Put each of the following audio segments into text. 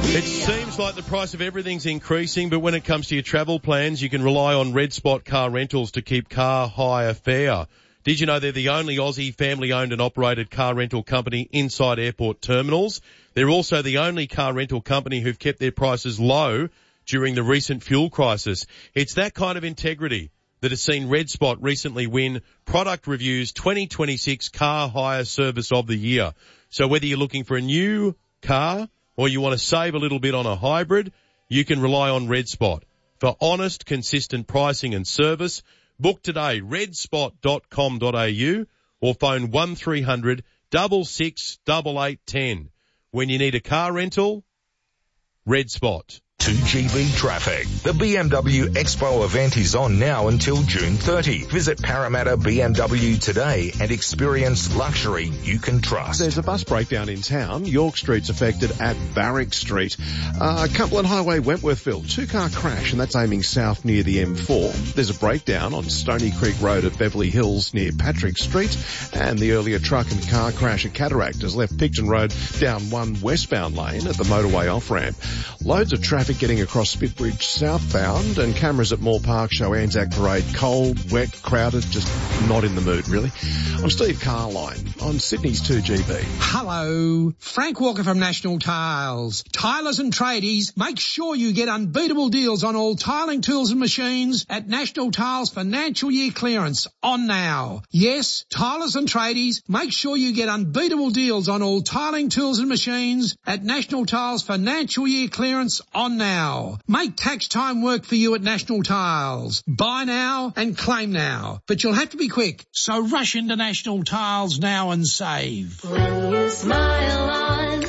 It seems like the price of everything's increasing, but when it comes to your travel plans, you can rely on Red Spot Car Rentals to keep car hire fair. Did you know they're the only Aussie family-owned and operated car rental company inside airport terminals? They're also the only car rental company who've kept their prices low during the recent fuel crisis. It's that kind of integrity that has seen Red Spot recently win Product Review's 2026 Car Hire Service of the Year. So whether you're looking for a new car or you want to save a little bit on a hybrid, you can rely on Red Spot. For honest, consistent pricing and service, book today, redspot.com.au or phone 1300 66 8810. When you need a car rental, Red Spot. 2GB traffic. The BMW Expo event is on now until June 30. Visit Parramatta BMW today and experience luxury you can trust. There's a bus breakdown in town. York Street's affected at Barrack Street. Cumberland Highway, Wentworthville, two-car crash, and that's aiming south near the M4. There's a breakdown on Stony Creek Road at Beverly Hills near Patrick Street, and the earlier truck and car crash at Cataract has left Picton Road down one westbound lane at the motorway off-ramp. Loads of traffic getting across Spitbridge southbound, and cameras at Moore Park show Anzac Parade cold, wet, crowded, just not in the mood really. I'm Steve Carline on Sydney's 2GB. Hello, Frank Walker from National Tiles. Tilers and tradies, make sure you get unbeatable deals on all tiling tools and machines at National Tiles financial year clearance on now. Yes, tilers and tradies, make sure you get unbeatable deals on all tiling tools and machines at National Tiles financial year clearance on now. Make tax time work for you at National Tiles. Buy now and claim now. But you'll have to be quick, so rush into National Tiles now and save. When you smile on,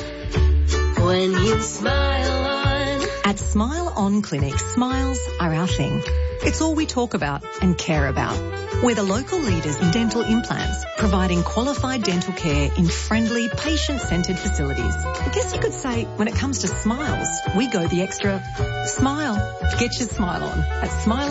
At Smile On Clinic, smiles are our thing. It's all we talk about and care about. We're the local leaders in dental implants, providing qualified dental care in friendly, patient-centred facilities. I guess you could say, when it comes to smiles, we go the extra smile. Get your smile on at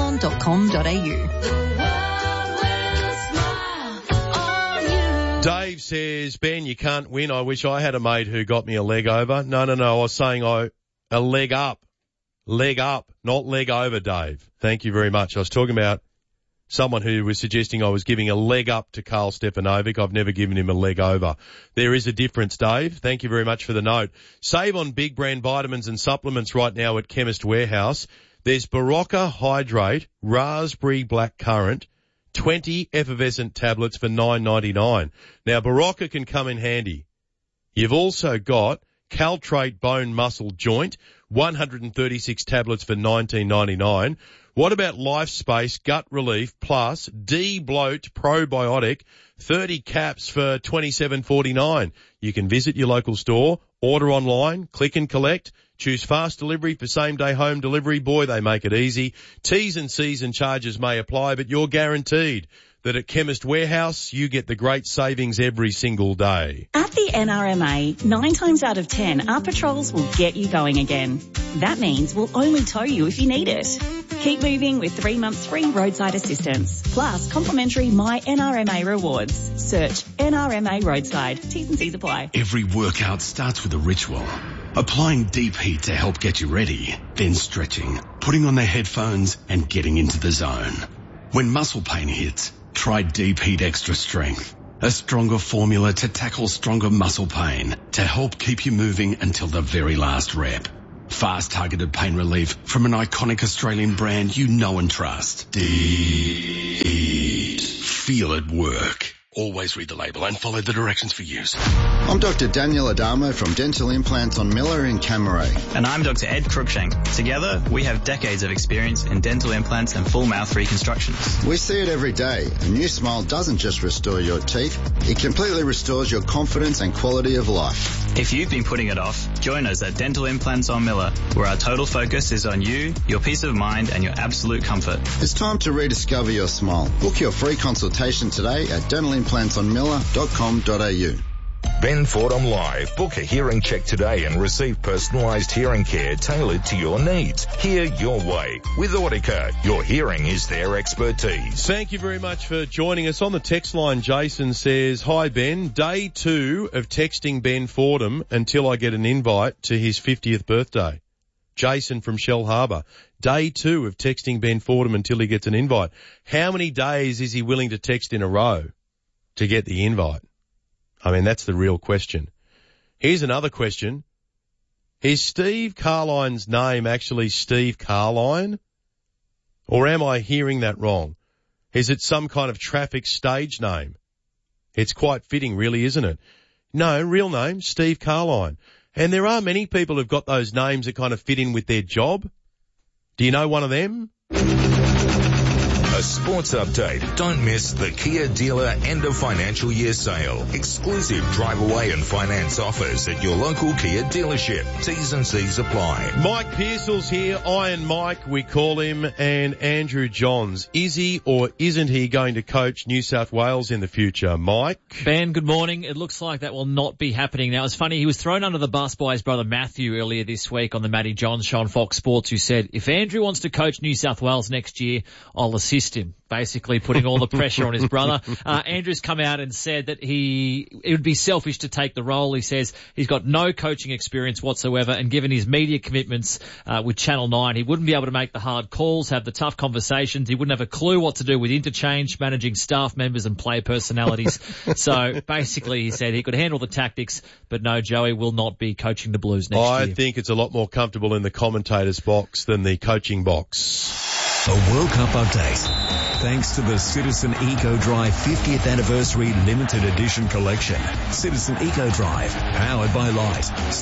smileon.com.au. Dave says, Ben, you can't win. I wish I had a mate who got me a leg over. No. I was saying a leg up. Leg up, not leg over, Dave. Thank you very much. I was talking about someone who was suggesting I was giving a leg up to Karl Stefanovic. I've never given him a leg over. There is a difference, Dave. Thank you very much for the note. Save on big brand vitamins and supplements right now at Chemist Warehouse. There's Barocca Hydrate, Raspberry Black Currant, 20 effervescent tablets for $9.99. Now, Barocca can come in handy. You've also got Caltrate Bone Muscle Joint, 136 tablets for $19.99. What about Life Space Gut Relief Plus D-Bloat Probiotic, 30 caps for $27.49. You can visit your local store, order online, click and collect, choose fast delivery for same-day home delivery. Boy, they make it easy. T's and C's and charges may apply, but you're guaranteed that at Chemist Warehouse, you get the great savings every single day. At the NRMA, 9 times out of 10, our patrols will get you going again. That means we'll only tow you if you need it. Keep moving with 3 months free roadside assistance, plus complimentary My NRMA rewards. Search NRMA Roadside. T's and C's apply. Every workout starts with a ritual. Applying deep heat to help get you ready, then stretching, putting on the headphones and getting into the zone. When muscle pain hits, try Deep Heat Extra Strength, a stronger formula to tackle stronger muscle pain to help keep you moving until the very last rep. Fast targeted pain relief from an iconic Australian brand you know and trust. Deep Heat. Feel it work. Always read the label and follow the directions for use. I'm Dr. Daniel Adamo from Dental Implants on Miller in Camaray. And I'm Dr. Ed Cruikshank. Together, we have decades of experience in dental implants and full mouth reconstructions. We see it every day. A new smile doesn't just restore your teeth, it completely restores your confidence and quality of life. If you've been putting it off, join us at Dental Implants on Miller, where our total focus is on you, your peace of mind, and your absolute comfort. It's time to rediscover your smile. Book your free consultation today at dentalimplants.com.au. Ben Fordham Live. Book a hearing check today and receive personalised hearing care tailored to your needs. Hear your way. With Audica, your hearing is their expertise. Thank you very much for joining us. On the text line, Jason says, "Hi Ben, day 2 of texting Ben Fordham until I get an invite to his 50th birthday." Jason from Shell Harbour. Day 2 of texting Ben Fordham until he gets an invite. How many days is he willing to text in a row to get the invite? I mean, that's the real question. Here's another question. Is Steve Carline's name actually Steve Carline? Or am I hearing that wrong? Is it some kind of traffic stage name? It's quite fitting, really, isn't it? No, real name, Steve Carline. And there are many people who've got those names that kind of fit in with their job. Do you know one of them? A sports update. Don't miss the Kia dealer end of financial year sale. Exclusive drive away and finance offers at your local Kia dealership. T's and C's apply. Mike Pearsall's here. Iron Mike, we call him, and Andrew Johns. Is he or isn't he going to coach New South Wales in the future? Mike? Ben, good morning. It looks like that will not be happening. Now, it's funny, he was thrown under the bus by his brother Matthew earlier this week on the Matty Johns show on Fox Sports, who said, if Andrew wants to coach New South Wales next year, I'll assist him, basically putting all the pressure on his brother. Andrew's come out and said that it would be selfish to take the role. He says he's got no coaching experience whatsoever, and given his media commitments with Channel 9, he wouldn't be able to make the hard calls, have the tough conversations. He wouldn't have a clue what to do with interchange, managing staff members and player personalities. So basically he said he could handle the tactics, but no, Joey will not be coaching the Blues next year. I think it's a lot more comfortable in the commentator's box than the coaching box. A World Cup update. Thanks to the Citizen Eco Drive 50th Anniversary Limited Edition Collection. Citizen Eco Drive, powered by Light.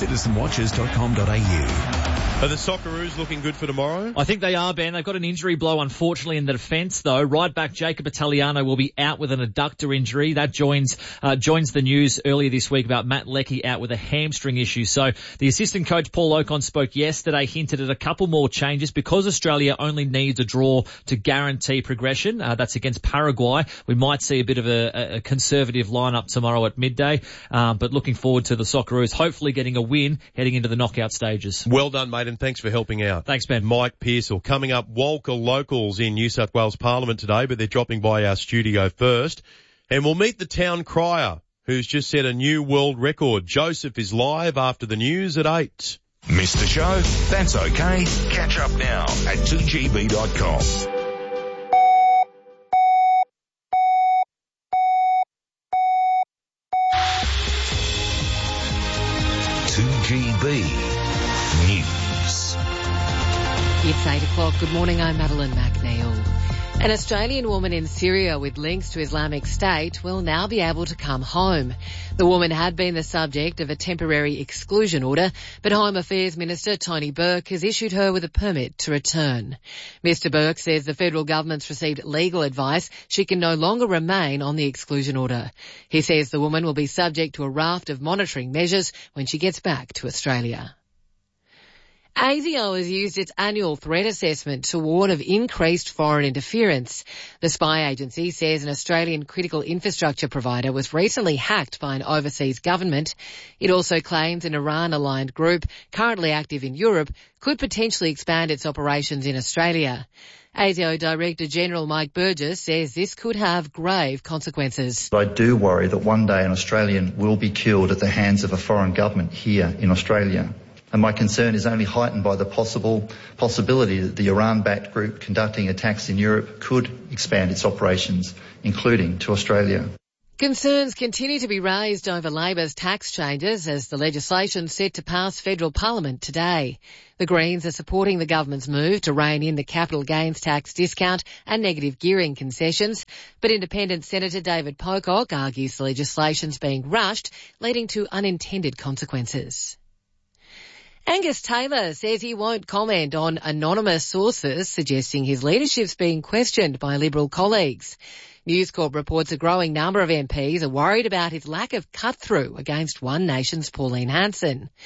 CitizenWatches.com.au. Are the Socceroos looking good for tomorrow? I think they are, Ben. They've got an injury blow, unfortunately, in the defence, though. Right back Jacob Italiano will be out with an adductor injury. That joins the news earlier this week about Matt Leckie out with a hamstring issue. So the assistant coach, Paul Ocon, spoke yesterday, hinted at a couple more changes because Australia only needs a draw to guarantee progression. That's against Paraguay. We might see a bit of a conservative lineup tomorrow at midday. But looking forward to the Socceroos hopefully getting a win heading into the knockout stages. Well done, mate, and thanks for helping out. Thanks, Ben. Mike Pearsall. Coming up, Walker locals in New South Wales Parliament today, but they're dropping by our studio first. And we'll meet the town crier, who's just set a new world record. Joseph is live after the news at 8. Missed the show? That's okay. Catch up now at 2gb.com. News. It's 8 o'clock. Good morning. I'm Madeline McNeil. An Australian woman in Syria with links to Islamic State will now be able to come home. The woman had been the subject of a temporary exclusion order, but Home Affairs Minister Tony Burke has issued her with a permit to return. Mr Burke says the federal government's received legal advice she can no longer remain on the exclusion order. He says the woman will be subject to a raft of monitoring measures when she gets back to Australia. ASIO has used its annual threat assessment to warn of increased foreign interference. The spy agency says an Australian critical infrastructure provider was recently hacked by an overseas government. It also claims an Iran-aligned group currently active in Europe could potentially expand its operations in Australia. ASIO Director General Mike Burgess says this could have grave consequences. I do worry that one day an Australian will be killed at the hands of a foreign government here in Australia. And my concern is only heightened by the possibility that the Iran-backed group conducting attacks in Europe could expand its operations, including to Australia. Concerns continue to be raised over Labor's tax changes as the legislation set to pass federal parliament today. The Greens are supporting the government's move to rein in the capital gains tax discount and negative gearing concessions, but independent Senator David Pocock argues the legislation's being rushed, leading to unintended consequences. Angus Taylor says he won't comment on anonymous sources suggesting his leadership's being questioned by Liberal colleagues. News Corp reports a growing number of MPs are worried about his lack of cut-through against One Nation's Pauline Hanson.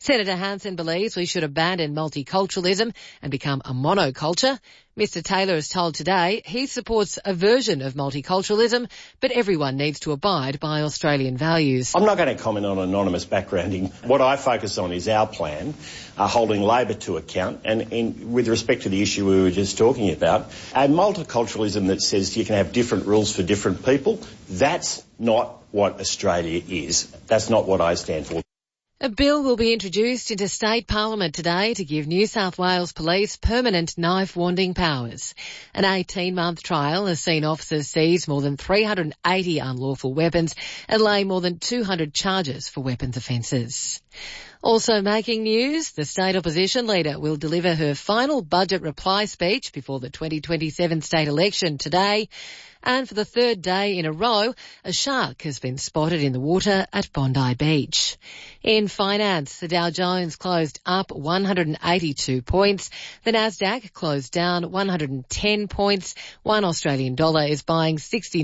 Senator Hanson believes we should abandon multiculturalism and become a monoculture. Mr Taylor is told today he supports a version of multiculturalism, but everyone needs to abide by Australian values. I'm not going to comment on anonymous backgrounding. What I focus on is our plan, holding Labor to account, and with respect to the issue we were just talking about, a multiculturalism that says you can have different rules for different people, that's not what Australia is. That's not what I stand for. A bill will be introduced into State Parliament today to give New South Wales Police permanent knife-wanding powers. An 18-month trial has seen officers seize more than 380 unlawful weapons and lay more than 200 charges for weapons offences. Also making news, the state opposition leader will deliver her final budget reply speech before the 2027 state election today. And for the third day in a row, a shark has been spotted in the water at Bondi Beach. In finance, the Dow Jones closed up 182 points. The Nasdaq closed down 110 points. One Australian dollar is buying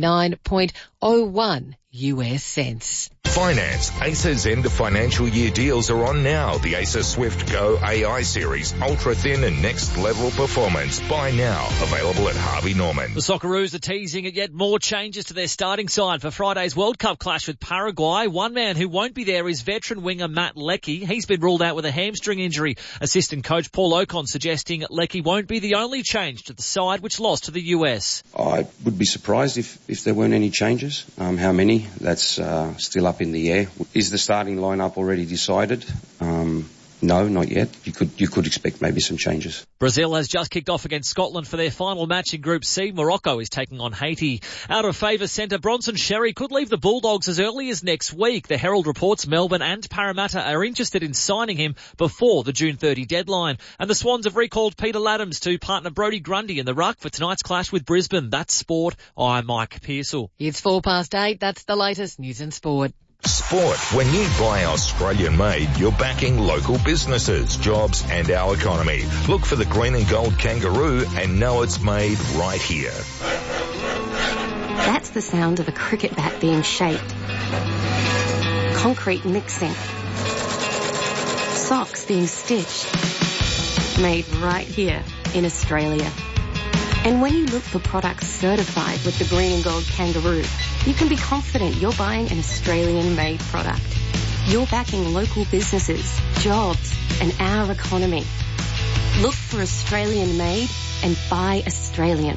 69.01 US cents. Finance. ACE's end of financial year deals are on now. The ACE Swift Go AI series, ultra thin and next level performance. Buy now. Available at Harvey Norman. The Socceroos are teasing at yet more changes to their starting side for Friday's World Cup clash with Paraguay. One man who won't be there is veteran winger Matt Leckie. He's been ruled out with a hamstring injury. Assistant coach Paul Ocon suggesting Leckie won't be the only change to the side which lost to the US. I would be surprised if there weren't any changes. How many? That's still up in the air. Is the starting lineup already decided? No, not yet. You could expect maybe some changes. Brazil has just kicked off against Scotland for their final match in Group C. Morocco is taking on Haiti. Out of favour centre Bronson Xerri could leave the Bulldogs as early as next week. The Herald reports Melbourne and Parramatta are interested in signing him before the June 30 deadline. And the Swans have recalled Peter Laddams to partner Brodie Grundy in the ruck for tonight's clash with Brisbane. That's sport. I'm Mike Pearsall. It's 8:04. That's the latest news and sport. Sport. When you buy Australian made, you're backing local businesses, jobs and our economy. Look for the green and gold kangaroo and know it's made right here. That's the sound of a cricket bat being shaped. Concrete mixing. Socks being stitched. Made right here in Australia. And when you look for products certified with the green and gold kangaroo, you can be confident you're buying an Australian-made product. You're backing local businesses, jobs, and our economy. Look for Australian-made and buy Australian.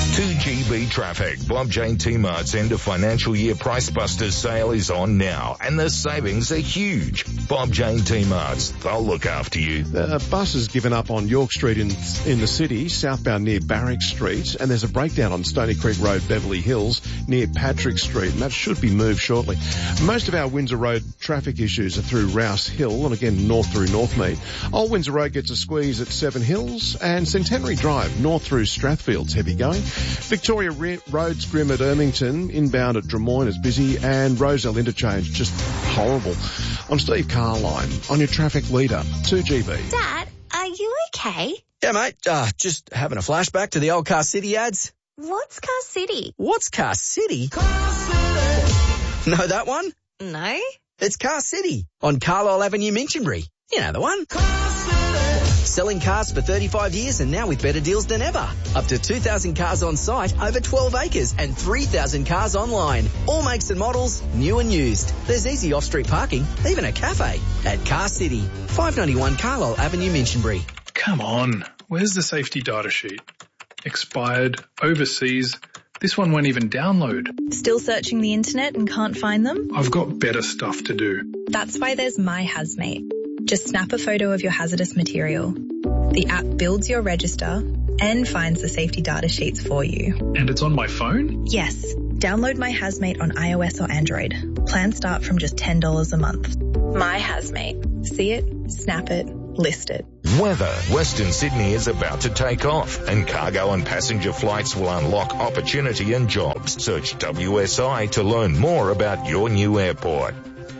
2GB Traffic. Bob Jane T-Mart's end of financial year Price Busters sale is on now, and the savings are huge. Bob Jane T-Mart's, they'll look after you. The bus has given up on York Street in the city, southbound near Barrack Street, and there's a breakdown on Stony Creek Road, Beverly Hills, near Patrick Street, and that should be moved shortly. Most of our Windsor Road traffic issues are through Rouse Hill, and again north through Northmead. Old Windsor Road gets a squeeze at Seven Hills, and Centenary Drive, north through Strathfield's heavy going. Victoria Road's grim at Ermington, inbound at Drummoyne is busy, and Roselle Interchange just horrible. I'm Steve Carline on your traffic leader, 2GB. Dad, are you okay? Yeah, mate. Just having a flashback to the old Car City ads. What's Car City? What's Car City? Car City. Know that one? No. It's Car City on Carlisle Avenue, Minchinbury. You know the one. Car City. Selling cars for 35 years and now with better deals than ever. Up to 2,000 cars on site, over 12 acres and 3,000 cars online. All makes and models, new and used. There's easy off-street parking, even a cafe at Car City. 591 Carlisle Avenue, Minchinbury. Come on, where's the safety data sheet? Expired, overseas. This one won't even download. Still searching the internet and can't find them? I've got better stuff to do. That's why there's My Hazmate. Just snap a photo of your hazardous material. The app builds your register and finds the safety data sheets for you. And it's on my phone? Yes. Download My Hazmate on iOS or Android. Plans start from just $10 a month. My Hazmate. See it, snap it, list it. Weather. Western Sydney is about to take off, and cargo and passenger flights will unlock opportunity and jobs. Search WSI to learn more about your new airport.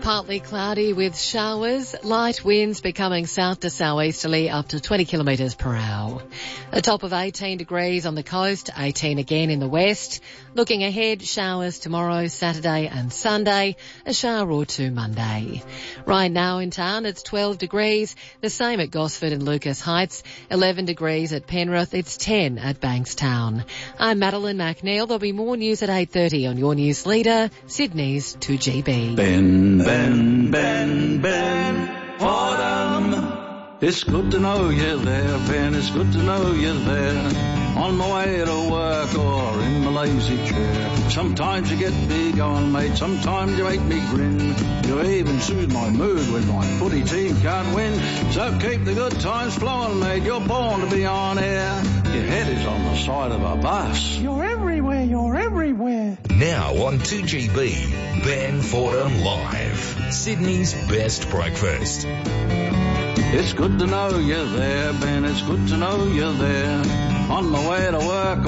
Partly cloudy with showers, light winds becoming south to southeasterly up to 20 kilometres per hour. A top of 18 degrees on the coast, 18 again in the west. Looking ahead, showers tomorrow, Saturday and Sunday, a shower or two Monday. Right now in town it's 12 degrees, the same at Gosford and Lucas Heights, 11 degrees at Penrith, it's 10 at Bankstown. I'm Madeline McNeil. There'll be more news at 8:30 on your news leader, Sydney's 2GB. Ben, Fordham. It's good to know you're there, Ben, it's good to know you're there. On my way to work or in my lazy chair. Sometimes you get me going, mate, sometimes you make me grin. You even soothe my mood when my footy team can't win. So keep the good times flowing, mate, you're born to be on air. Your head is on the side of a bus. You're everywhere, you're everywhere. Now on 2GB, Ben Fordham Live, Sydney's best breakfast. It's good to know you're there, Ben, it's good to know you're there. On my way to work